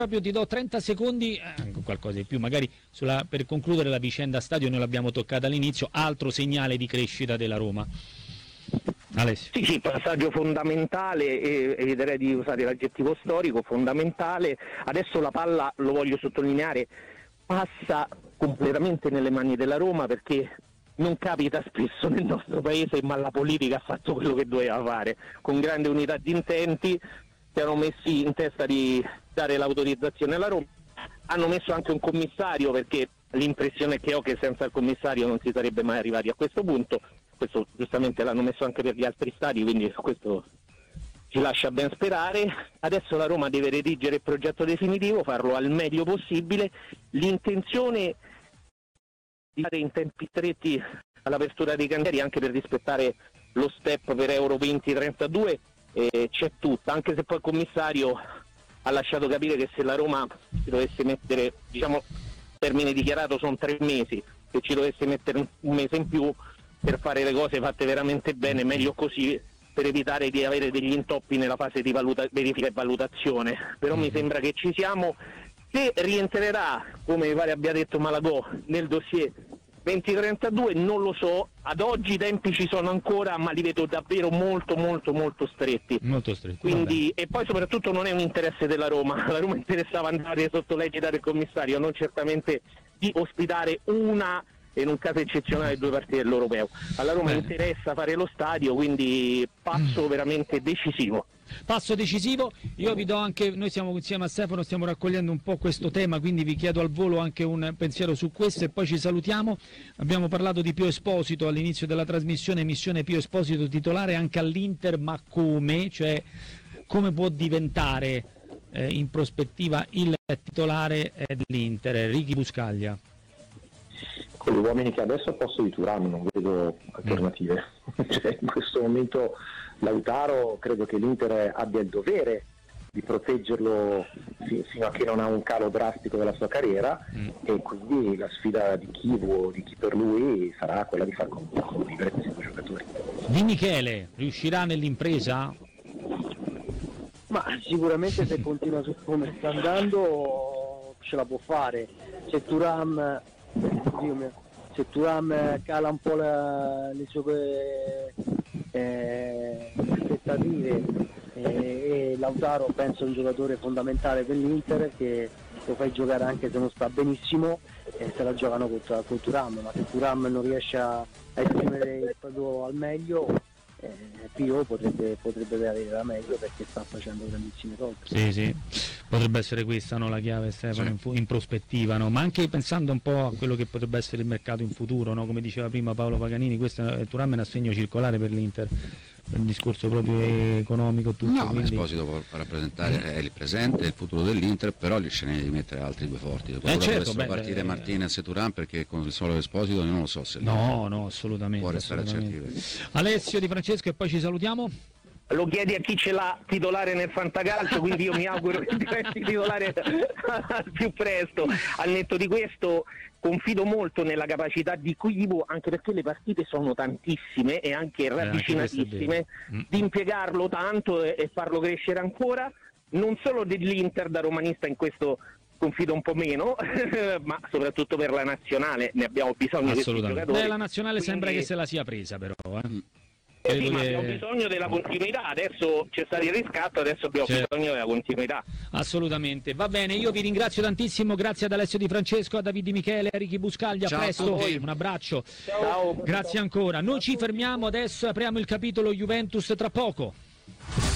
proprio ti do 30 secondi, qualcosa di più, magari per concludere la vicenda stadio, noi l'abbiamo toccata all'inizio, altro segnale di crescita della Roma. Alessio. Sì, passaggio fondamentale, eviterei di usare l'aggettivo storico, fondamentale. Adesso la palla, lo voglio sottolineare, passa completamente nelle mani della Roma, perché non capita spesso nel nostro paese, ma la politica ha fatto quello che doveva fare, con grande unità di intenti, si erano messi in testa di dare l'autorizzazione alla Roma, hanno messo anche un commissario, perché l'impressione che ho che senza il commissario non si sarebbe mai arrivati a questo punto. Questo giustamente l'hanno messo anche per gli altri stadi, quindi questo ci lascia ben sperare. Adesso la Roma deve redigere il progetto definitivo, farlo al meglio possibile. L'intenzione di fare in tempi stretti all'apertura dei cantieri, anche per rispettare lo step per Euro 2032, c'è tutta, anche se poi il commissario ha lasciato capire che se la Roma si dovesse mettere, diciamo, termine dichiarato sono 3 mesi, se ci dovesse mettere un mese in più per fare le cose fatte veramente bene, meglio così, per evitare di avere degli intoppi nella fase di verifica e valutazione. Però mi sembra che ci siamo. Se rientrerà, come mi pare abbia detto Malagò, nel dossier 2032 non lo so, ad oggi i tempi ci sono ancora, ma li vedo davvero molto stretti. Molto stretti. Quindi, e poi soprattutto non è un interesse della Roma, la Roma interessava andare sotto l'egida del commissario, non certamente di ospitare una, in un caso eccezionale, 2 partite dell'Europeo. Alla Roma interessa fare lo stadio, quindi passo veramente decisivo. Passo decisivo, io vi do anche, noi siamo insieme a Stefano, stiamo raccogliendo un po' questo tema, quindi vi chiedo al volo anche un pensiero su questo e poi ci salutiamo. Abbiamo parlato di Pio Esposito all'inizio della trasmissione, missione Pio Esposito titolare anche all'Inter, ma come? Cioè, come può diventare in prospettiva il titolare dell'Inter? Ricky Buscaglia. Con gli uomini che adesso a posto di Thuram non vedo alternative. Cioè, in questo momento Lautaro credo che l'Inter abbia il dovere di proteggerlo fino a che non ha un calo drastico della sua carriera, e quindi la sfida di chi per lui sarà quella di far convivere questi 2 giocatori. Di Michele, riuscirà nell'impresa? Ma sicuramente se continua su come sta andando ce la può fare. Se Thuram cala un po' le sue aspettative, e Lautaro penso è un giocatore fondamentale per l'Inter, che lo fai giocare anche se non sta benissimo, e se la giocano con Thuram, ma se Thuram non riesce a esprimere il proprio al meglio, Pio potrebbe avere la meglio, perché sta facendo grandissime cose. Sì, potrebbe essere questa, no, la chiave, Stefano, in prospettiva, no? Ma anche pensando un po' a quello che potrebbe essere il mercato in futuro, no? Come diceva prima Paolo Paganini, questo Thuram è un assegno circolare per l'Inter, per il discorso proprio economico, tutto. No, quindi... Esposito può rappresentare il presente e il futuro dell'Inter, però gli scegliere di mettere altri 2 forti. Dovessero partire Martinez e Thuram, perché con il solo Esposito non lo so se no, assolutamente può restare assolutamente. Alessio Di Francesco, e poi ci salutiamo. Lo chiedi a chi ce l'ha titolare nel fantacalcio, quindi io mi auguro che diventi titolare al più presto. Al netto di questo confido molto nella capacità di Chivu, anche perché le partite sono tantissime e anche ravvicinatissime, di impiegarlo tanto e farlo crescere ancora, non solo dell'Inter da romanista in questo confido un po' meno, ma soprattutto per la nazionale, ne abbiamo bisogno di questi giocatori. La nazionale sembra che se la sia presa però, Sì, ma abbiamo bisogno della continuità, adesso c'è stato il riscatto, adesso abbiamo bisogno della continuità. Assolutamente, va bene, io vi ringrazio tantissimo, grazie ad Alessio Di Francesco, a Davide Michele, a Ricky Buscaglia, a presto, un abbraccio. Ciao. Grazie ancora, noi ci fermiamo adesso, apriamo il capitolo Juventus tra poco.